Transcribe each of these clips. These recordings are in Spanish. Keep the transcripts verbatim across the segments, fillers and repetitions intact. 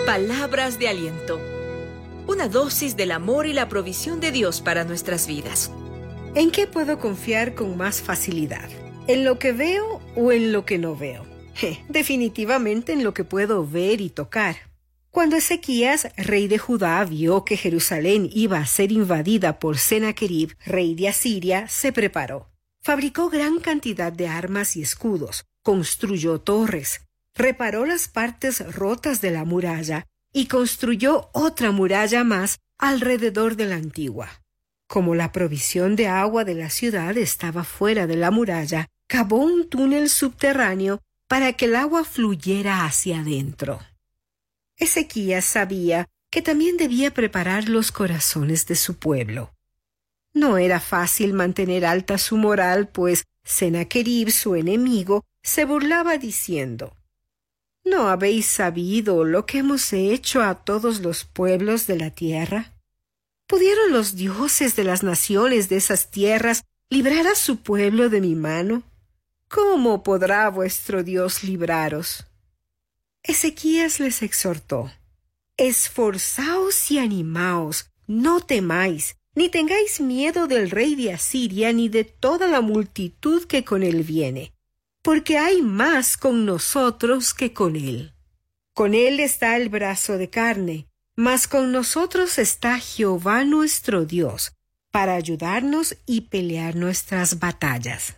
Palabras de aliento. Una dosis del amor y la provisión de Dios para nuestras vidas. ¿En qué puedo confiar con más facilidad? ¿En lo que veo o en lo que no veo? Je, definitivamente en lo que puedo ver y tocar. Cuando Ezequías, rey de Judá, vio que Jerusalén iba a ser invadida por Sennacherib, rey de Asiria, se preparó. Fabricó gran cantidad de armas y escudos, construyó torres, reparó las partes rotas de la muralla y construyó otra muralla más alrededor de la antigua. Como la provisión de agua de la ciudad estaba fuera de la muralla, cavó un túnel subterráneo para que el agua fluyera hacia adentro. Ezequías sabía que también debía preparar los corazones de su pueblo. No era fácil mantener alta su moral, pues Sennacherib, su enemigo, se burlaba diciendo: ¿No habéis sabido lo que hemos hecho a todos los pueblos de la tierra? ¿Pudieron los dioses de las naciones de esas tierras librar a su pueblo de mi mano? ¿Cómo podrá vuestro Dios libraros? Ezequías les exhortó: Esforzaos y animaos, no temáis, ni tengáis miedo del rey de Asiria ni de toda la multitud que con él viene, porque hay más con nosotros que con él. Con él está el brazo de carne, mas con nosotros está Jehová nuestro Dios, para ayudarnos y pelear nuestras batallas.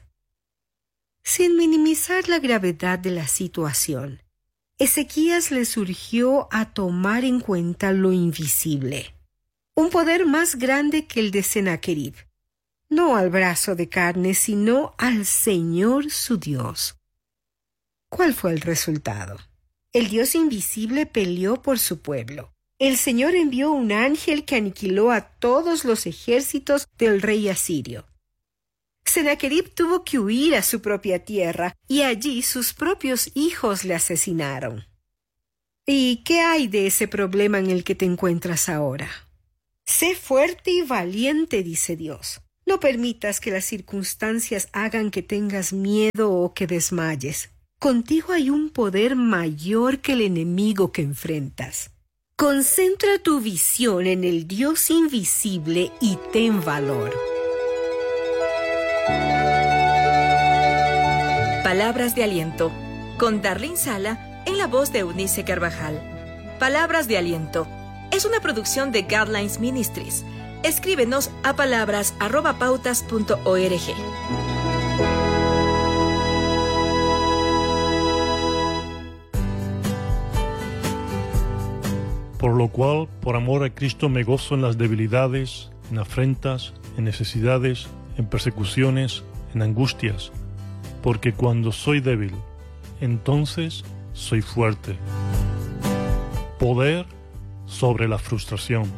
Sin minimizar la gravedad de la situación, Ezequías le surgió a tomar en cuenta lo invisible, un poder más grande que el de Sennacherib, no al brazo de carne, sino al Señor su Dios. ¿Cuál fue el resultado? El Dios invisible peleó por su pueblo. El Señor envió un ángel que aniquiló a todos los ejércitos del rey asirio. Sennacherib tuvo que huir a su propia tierra, y allí sus propios hijos le asesinaron. ¿Y qué hay de ese problema en el que te encuentras ahora? Sé fuerte y valiente, dice Dios. No permitas que las circunstancias hagan que tengas miedo o que desmayes. Contigo hay un poder mayor que el enemigo que enfrentas. Concentra tu visión en el Dios invisible y ten valor. Palabras de aliento, con Darlene Sala en la voz de Eunice Carvajal. Palabras de aliento es una producción de Guidelines Ministries. Escríbenos a palabras arroba pautas punto org. Por lo cual, por amor a Cristo, me gozo en las debilidades, en afrentas, en necesidades, en persecuciones, en angustias, porque cuando soy débil, entonces soy fuerte. Poder sobre la frustración.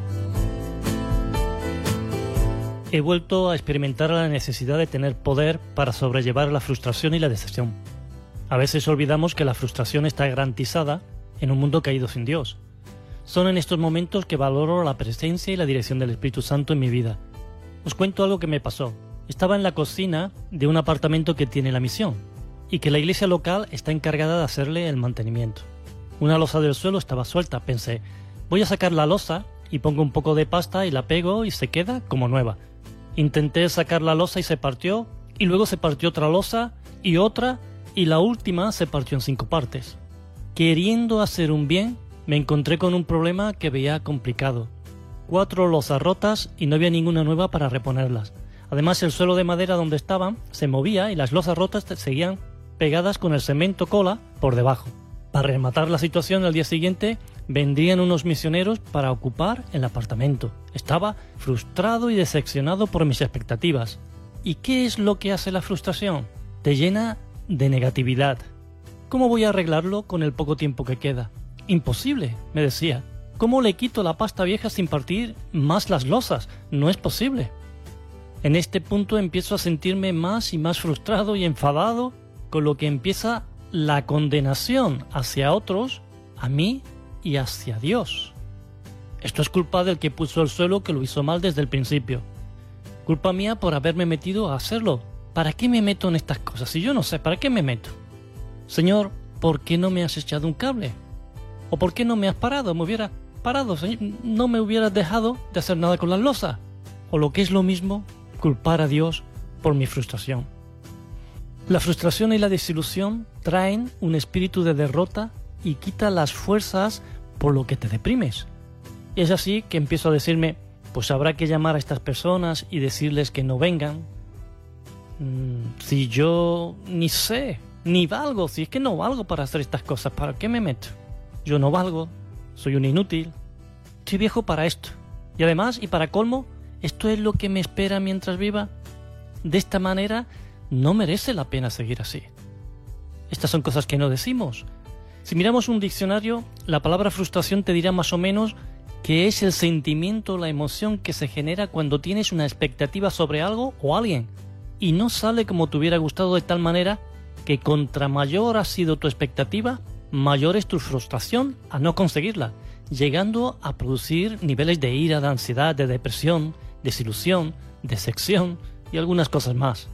He vuelto a experimentar la necesidad de tener poder para sobrellevar la frustración y la decepción. A veces olvidamos que la frustración está garantizada en un mundo caído sin Dios. Son en estos momentos que valoro la presencia y la dirección del Espíritu Santo en mi vida. Os cuento algo que me pasó. Estaba en la cocina de un apartamento que tiene la misión y que la iglesia local está encargada de hacerle el mantenimiento. Una losa del suelo estaba suelta. Pensé, voy a sacar la losa y pongo un poco de pasta y la pego y se queda como nueva. Intenté sacar la losa y se partió, y luego se partió otra losa y otra, y la última se partió en cinco partes. Queriendo hacer un bien, me encontré con un problema que veía complicado. Cuatro losas rotas y no había ninguna nueva para reponerlas. Además, el suelo de madera donde estaban se movía y las losas rotas seguían pegadas con el cemento cola por debajo. Para rematar la situación, al día siguiente vendrían unos misioneros para ocupar el apartamento. Estaba frustrado y decepcionado por mis expectativas. ¿Y qué es lo que hace la frustración? Te llena de negatividad. ¿Cómo voy a arreglarlo con el poco tiempo que queda? Imposible, me decía. ¿Cómo le quito la pasta vieja sin partir más las losas? No es posible. En este punto empiezo a sentirme más y más frustrado y enfadado, con lo que empieza la condenación hacia otros, a mí y hacia Dios. Esto es culpa del que puso el suelo, que lo hizo mal desde el principio. Culpa mía por haberme metido a hacerlo. ¿Para qué me meto en estas cosas? Si yo no sé, ¿para qué me meto? Señor, ¿por qué no me has echado un cable? ¿O por qué no me has parado? Me hubiera parado, Señor. No me hubieras dejado de hacer nada con las losas. O lo que es lo mismo, culpar a Dios por mi frustración. La frustración y la desilusión traen un espíritu de derrota y quita las fuerzas por lo que te deprimes. Es así que empiezo a decirme, pues habrá que llamar a estas personas y decirles que no vengan. Mm, si yo ni sé, ni valgo, si es que no valgo para hacer estas cosas, ¿para qué me meto? Yo no valgo, soy un inútil, soy viejo para esto. Y además, y para colmo, ¿esto es lo que me espera mientras viva? De esta manera, no merece la pena seguir así. Estas son cosas que no decimos. Si miramos un diccionario, la palabra frustración te dirá más o menos que es el sentimiento o la emoción que se genera cuando tienes una expectativa sobre algo o alguien y no sale como te hubiera gustado, de tal manera que contra mayor ha sido tu expectativa, mayor es tu frustración a no conseguirla, llegando a producir niveles de ira, de ansiedad, de depresión, desilusión, decepción y algunas cosas más.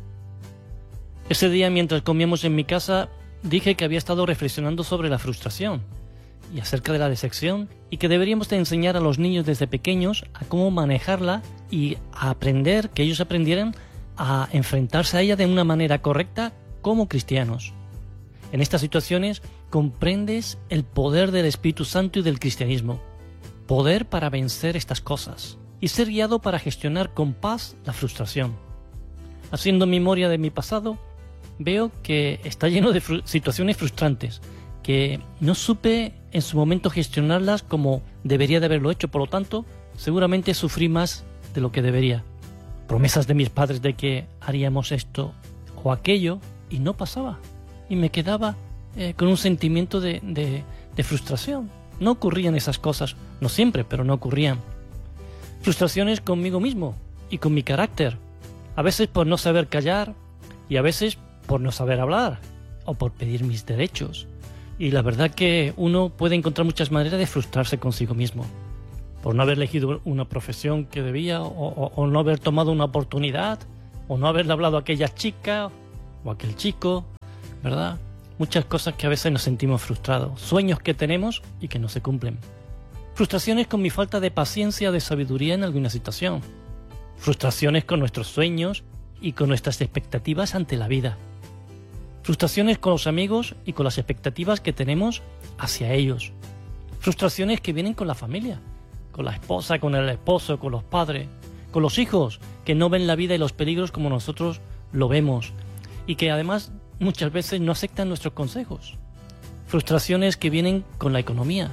Ese día, mientras comíamos en mi casa, dije que había estado reflexionando sobre la frustración y acerca de la decepción, y que deberíamos de enseñar a los niños desde pequeños a cómo manejarla y a aprender, que ellos aprendieran a enfrentarse a ella de una manera correcta como cristianos. En estas situaciones comprendes el poder del Espíritu Santo y del cristianismo, poder para vencer estas cosas y ser guiado para gestionar con paz la frustración. Haciendo memoria de mi pasado, veo que está lleno de fru- situaciones frustrantes, que no supe en su momento gestionarlas como debería de haberlo hecho, por lo tanto, seguramente sufrí más de lo que debería. Promesas de mis padres de que haríamos esto o aquello, y no pasaba. Y me quedaba eh, con un sentimiento de, de, de frustración. No ocurrían esas cosas, no siempre, pero no ocurrían. Frustraciones conmigo mismo y con mi carácter. A veces por no saber callar y a veces por no saber hablar o por pedir mis derechos. Y la verdad que uno puede encontrar muchas maneras de frustrarse consigo mismo. Por no haber elegido una profesión que debía, o, o, o no haber tomado una oportunidad, o no haberle hablado a aquella chica o a aquel chico, ¿verdad? Muchas cosas que a veces nos sentimos frustrados. Sueños que tenemos y que no se cumplen. Frustraciones con mi falta de paciencia o de sabiduría en alguna situación. Frustraciones con nuestros sueños y con nuestras expectativas ante la vida. Frustraciones con los amigos y con las expectativas que tenemos hacia ellos. Frustraciones que vienen con la familia, con la esposa, con el esposo, con los padres, con los hijos que no ven la vida y los peligros como nosotros lo vemos y que además muchas veces no aceptan nuestros consejos. Frustraciones que vienen con la economía.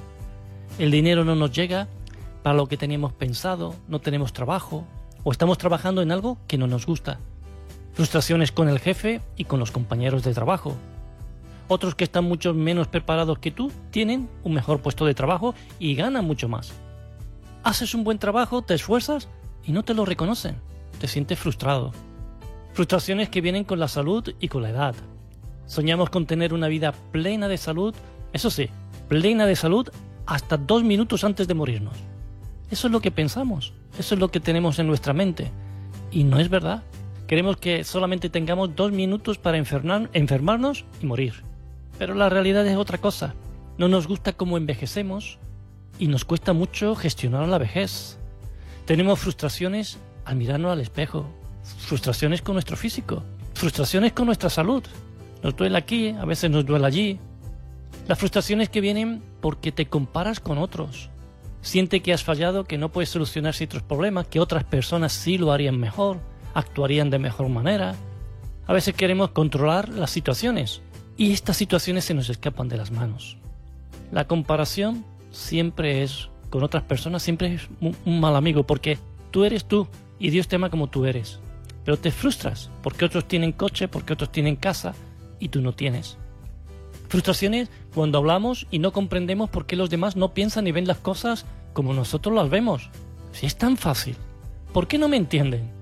El dinero no nos llega para lo que teníamos pensado, no tenemos trabajo o estamos trabajando en algo que no nos gusta. Frustraciones con el jefe y con los compañeros de trabajo. Otros que están mucho menos preparados que tú tienen un mejor puesto de trabajo y ganan mucho más. Haces un buen trabajo, te esfuerzas y no te lo reconocen. Te sientes frustrado. Frustraciones que vienen con la salud y con la edad. Soñamos con tener una vida plena de salud, eso sí, plena de salud hasta dos minutos antes de morirnos. Eso es lo que pensamos, eso es lo que tenemos en nuestra mente. Y no es verdad. Queremos que solamente tengamos dos minutos para enfermar, enfermarnos y morir. Pero la realidad es otra cosa. No nos gusta cómo envejecemos y nos cuesta mucho gestionar la vejez. Tenemos frustraciones al mirarnos al espejo, frustraciones con nuestro físico, frustraciones con nuestra salud. Nos duele aquí, a veces nos duele allí. Las frustraciones que vienen porque te comparas con otros. Siente que has fallado, que no puedes solucionar ciertos problemas, que otras personas sí lo harían mejor, actuarían de mejor manera. A veces queremos controlar las situaciones y estas situaciones se nos escapan de las manos. La comparación siempre es, con otras personas, siempre es un, un mal amigo, porque tú eres tú y Dios te ama como tú eres. Pero te frustras porque otros tienen coche, porque otros tienen casa y tú no tienes. Frustraciones cuando hablamos y no comprendemos por qué los demás no piensan y ven las cosas como nosotros las vemos. Si es tan fácil, ¿por qué no me entienden?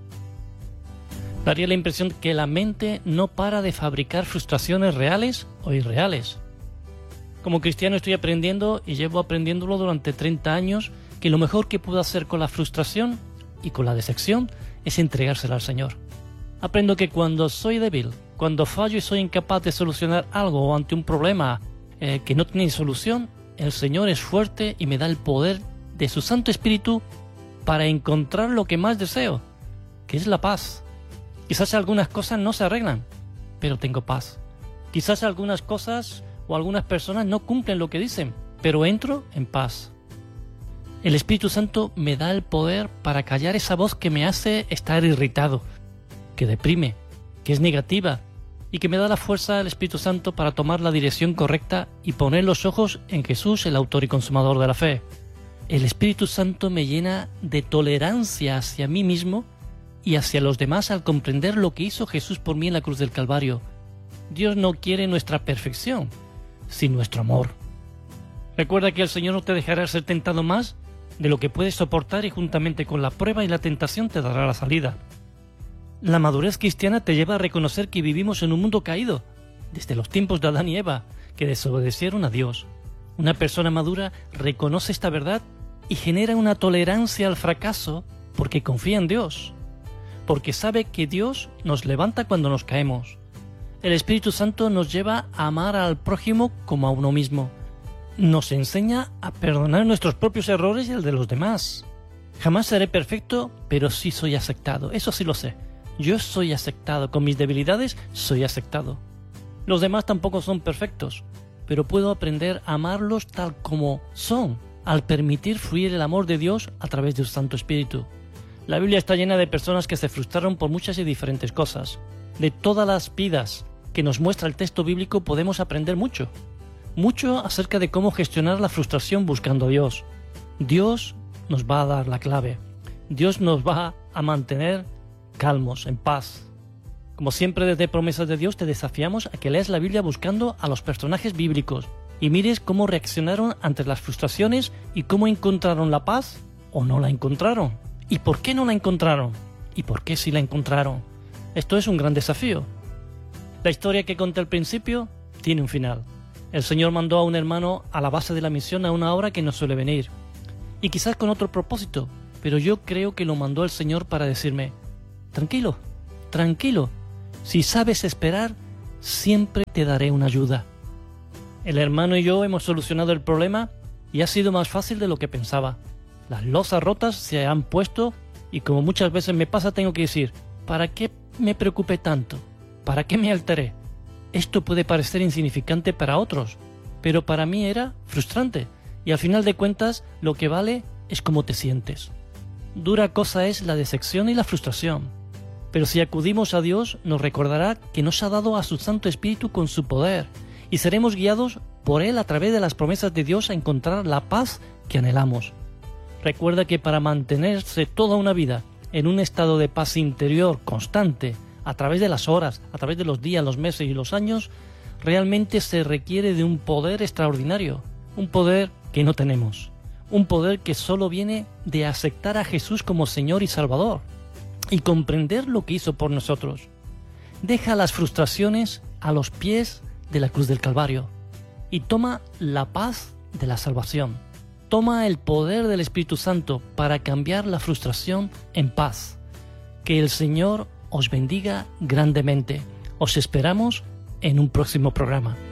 Daría la impresión que la mente no para de fabricar frustraciones reales o irreales. Como cristiano estoy aprendiendo y llevo aprendiéndolo durante treinta años que lo mejor que puedo hacer con la frustración y con la decepción es entregársela al Señor. Aprendo que cuando soy débil, cuando fallo y soy incapaz de solucionar algo o ante un problema eh, que no tiene solución, el Señor es fuerte y me da el poder de su Santo Espíritu para encontrar lo que más deseo, que es la paz. Quizás algunas cosas no se arreglan, pero tengo paz. Quizás algunas cosas o algunas personas no cumplen lo que dicen, pero entro en paz. El Espíritu Santo me da el poder para callar esa voz que me hace estar irritado, que deprime, que es negativa, y que me da la fuerza del Espíritu Santo para tomar la dirección correcta y poner los ojos en Jesús, el autor y consumador de la fe. El Espíritu Santo me llena de tolerancia hacia mí mismo y hacia los demás al comprender lo que hizo Jesús por mí en la cruz del Calvario. Dios no quiere nuestra perfección, sino nuestro amor. Recuerda que el Señor no te dejará ser tentado más de lo que puedes soportar y juntamente con la prueba y la tentación te dará la salida. La madurez cristiana te lleva a reconocer que vivimos en un mundo caído, desde los tiempos de Adán y Eva, que desobedecieron a Dios. Una persona madura reconoce esta verdad y genera una tolerancia al fracaso porque confía en Dios, porque sabe que Dios nos levanta cuando nos caemos. El Espíritu Santo nos lleva a amar al prójimo como a uno mismo. Nos enseña a perdonar nuestros propios errores y el de los demás. Jamás seré perfecto, pero sí soy aceptado. Eso sí lo sé. Yo soy aceptado. Con mis debilidades soy aceptado. Los demás tampoco son perfectos, pero puedo aprender a amarlos tal como son, al permitir fluir el amor de Dios a través de su Santo Espíritu. La Biblia está llena de personas que se frustraron por muchas y diferentes cosas. De todas las vidas que nos muestra el texto bíblico podemos aprender mucho. Mucho acerca de cómo gestionar la frustración buscando a Dios. Dios nos va a dar la clave. Dios nos va a mantener calmos, en paz. Como siempre, desde Promesas de Dios te desafiamos a que leas la Biblia buscando a los personajes bíblicos y mires cómo reaccionaron ante las frustraciones y cómo encontraron la paz o no la encontraron. ¿Y por qué no la encontraron? ¿Y por qué sí la encontraron? Esto es un gran desafío. La historia que conté al principio tiene un final. El Señor mandó a un hermano a la base de la misión a una hora que no suele venir. Y quizás con otro propósito, pero yo creo que lo mandó el Señor para decirme: tranquilo, tranquilo, si sabes esperar, siempre te daré una ayuda. El hermano y yo hemos solucionado el problema y ha sido más fácil de lo que pensaba. Las losas rotas se han puesto y, como muchas veces me pasa, tengo que decir: ¿para qué me preocupé tanto? ¿Para qué me alteré? Esto puede parecer insignificante para otros, pero para mí era frustrante, y al final de cuentas lo que vale es cómo te sientes. Dura cosa es la decepción y la frustración, pero si acudimos a Dios nos recordará que nos ha dado a su Santo Espíritu con su poder, y seremos guiados por Él a través de las promesas de Dios a encontrar la paz que anhelamos. Recuerda que para mantenerse toda una vida en un estado de paz interior constante, a través de las horas, a través de los días, los meses y los años, realmente se requiere de un poder extraordinario, un poder que no tenemos, un poder que solo viene de aceptar a Jesús como Señor y Salvador y comprender lo que hizo por nosotros. Deja las frustraciones a los pies de la cruz del Calvario y toma la paz de la salvación. Toma el poder del Espíritu Santo para cambiar la frustración en paz. Que el Señor os bendiga grandemente. Os esperamos en un próximo programa.